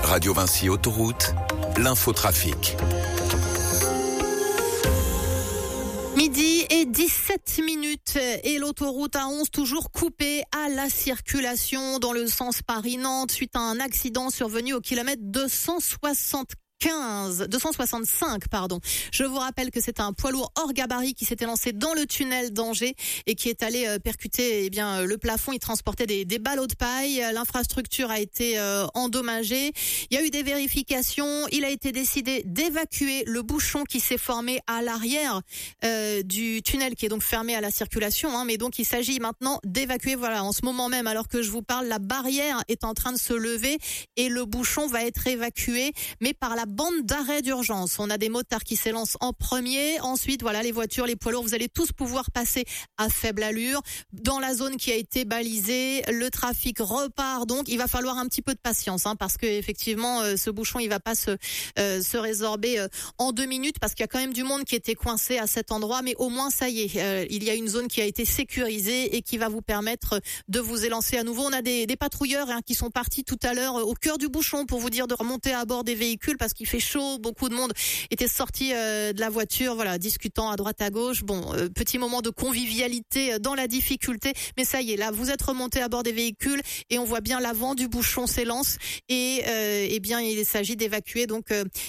Radio Vinci Autoroute, l'infotrafic. Midi et 17 minutes et l'autoroute A11 toujours coupée à la circulation dans le sens Paris-Nantes suite à un accident survenu au kilomètre 265. Je vous rappelle que c'est un poids lourd hors gabarit qui s'était lancé dans le tunnel d'Angers et qui est allé percuter le plafond. Il transportait des ballots de paille. L'infrastructure a été endommagée. Il y a eu des vérifications. Il a été décidé d'évacuer le bouchon qui s'est formé à l'arrière du tunnel qui est donc fermé à la circulation. Mais donc il s'agit maintenant d'évacuer. Voilà, en ce moment même, alors que je vous parle, la barrière est en train de se lever et le bouchon va être évacué, mais par la bande d'arrêt d'urgence. On a des motards qui s'élancent en premier. Ensuite, voilà, les voitures, les poids lourds, vous allez tous pouvoir passer à faible allure dans la zone qui a été balisée. Le trafic repart, donc il va falloir un petit peu de patience, parce que effectivement, ce bouchon, il va pas se résorber en 2 minutes, parce qu'il y a quand même du monde qui était coincé à cet endroit. Mais au moins, ça y est, il y a une zone qui a été sécurisée et qui va vous permettre de vous élancer à nouveau. On a des patrouilleurs qui sont partis tout à l'heure au cœur du bouchon pour vous dire de remonter à bord des véhicules, parce qu'il fait chaud, beaucoup de monde était sorti de la voiture, voilà, discutant à droite à gauche. Petit moment de convivialité dans la difficulté, mais ça y est, là, vous êtes remonté à bord des véhicules et on voit bien l'avant du bouchon s'élance et il s'agit d'évacuer donc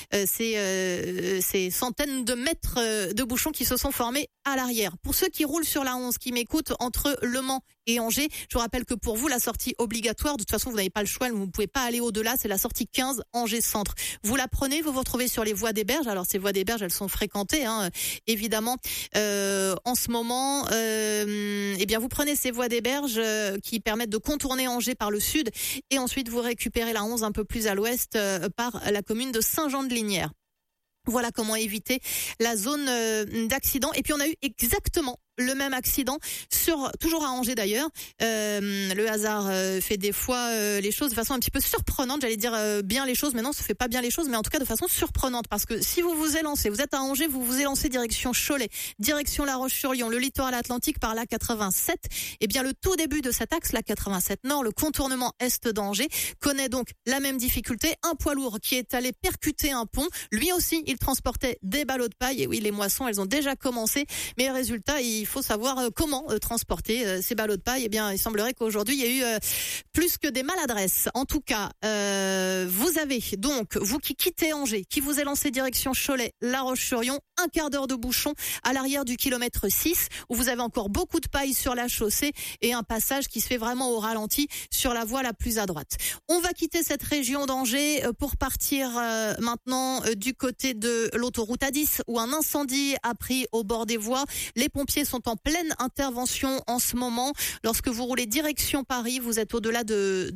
ces centaines de mètres de bouchons qui se sont formés à l'arrière. Pour ceux qui roulent sur la 11, qui m'écoutent entre Le Mans et Angers, je vous rappelle que pour vous, la sortie obligatoire, de toute façon, vous n'avez pas le choix, vous ne pouvez pas aller au-delà, c'est la sortie 15 Angers Centre. Vous la prenez, vous vous retrouvez sur les voies des berges. Alors ces voies des berges, elles sont fréquentées, évidemment. En ce moment, vous prenez ces voies des berges qui permettent de contourner Angers par le sud, et ensuite vous récupérez la 11 un peu plus à l'ouest par la commune de Saint-Jean-de-Lignières. Voilà comment éviter la zone d'accident. Et puis on a eu exactement le même accident toujours à Angers d'ailleurs. Le hasard fait des fois les choses de façon un petit peu surprenante. J'allais dire bien les choses, mais non, ça fait pas bien les choses, mais en tout cas de façon surprenante, parce que si vous vous élancez, vous êtes à Angers, vous vous élancez direction Cholet, direction La Roche-sur-Yon, le littoral atlantique par la 87, et bien le tout début de cet axe, la 87 Nord, le contournement est d'Angers, connaît donc la même difficulté. Un poids lourd qui est allé percuter un pont, lui aussi il transportait des ballots de paille, et oui, les moissons elles ont déjà commencé, mais résultat, il faut savoir comment transporter ces ballots de paille. Eh bien, il semblerait qu'aujourd'hui, il y a eu plus que des maladresses. En tout cas, vous avez donc, vous qui quittez Angers, qui vous élancez direction Cholet, La Roche-sur-Yon, un quart d'heure de bouchon à l'arrière du kilomètre 6, où vous avez encore beaucoup de paille sur la chaussée et un passage qui se fait vraiment au ralenti sur la voie la plus à droite. On va quitter cette région d'Angers pour partir maintenant du côté de l'autoroute A10, où un incendie a pris au bord des voies. Les pompiers sont en pleine intervention en ce moment. Lorsque vous roulez direction Paris, vous êtes au-delà de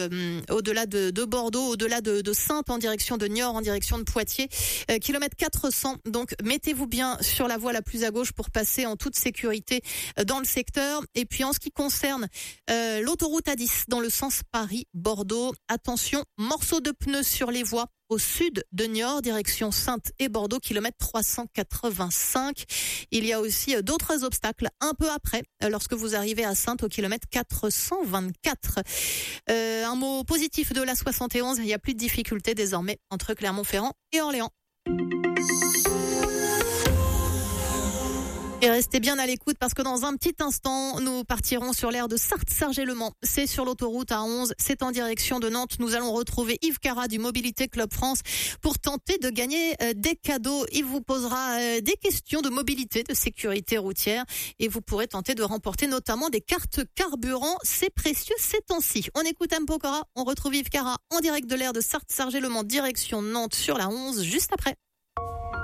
Bordeaux, au-delà de Saintes, en direction de Niort, en direction de Poitiers, kilomètre 400. Donc mettez-vous bien sur la voie la plus à gauche pour passer en toute sécurité dans le secteur. Et puis en ce qui concerne l'autoroute A10 dans le sens Paris-Bordeaux, attention, morceaux de pneus sur les voies au sud de Niort, direction Saintes et Bordeaux, kilomètre 385. Il y a aussi d'autres obstacles un peu après, lorsque vous arrivez à Saintes au kilomètre 424. Un mot positif de la 71, il n'y a plus de difficultés désormais entre Clermont-Ferrand et Orléans. Et restez bien à l'écoute, parce que dans un petit instant, nous partirons sur l'aire de Sarthe-Sargé-le-Mans. C'est sur l'autoroute A11, c'est en direction de Nantes. Nous allons retrouver Yves Cara du Mobilité Club France pour tenter de gagner des cadeaux. Il vous posera des questions de mobilité, de sécurité routière, et vous pourrez tenter de remporter notamment des cartes carburant. C'est précieux ces temps-ci. On écoute Tempo Cora, on retrouve Yves Cara en direct de l'aire de Sarthe-Sargé-le-Mans, direction Nantes sur la 11, juste après.